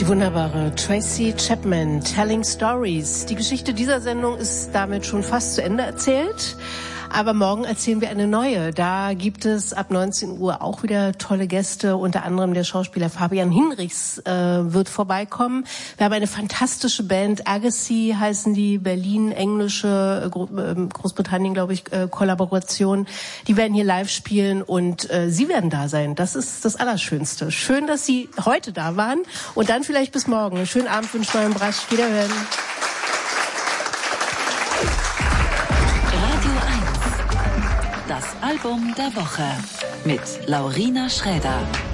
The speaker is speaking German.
Die wunderbare Tracy Chapman, Telling Stories. Die Geschichte dieser Sendung ist damit schon fast zu Ende erzählt. Aber morgen erzählen wir eine neue. Da gibt es ab 19 Uhr auch wieder tolle Gäste. Unter anderem der Schauspieler Fabian Hinrichs wird vorbeikommen. Wir haben eine fantastische Band. Agassi heißen die, Berlin, englische, Großbritannien, glaube ich, Kollaboration. Die werden hier live spielen und Sie werden da sein. Das ist das Allerschönste. Schön, dass Sie heute da waren. Und dann vielleicht bis morgen. Einen schönen Abend wünscht Marion Brasch. Wiederhören. Das Album der Woche mit Laurina Schräder.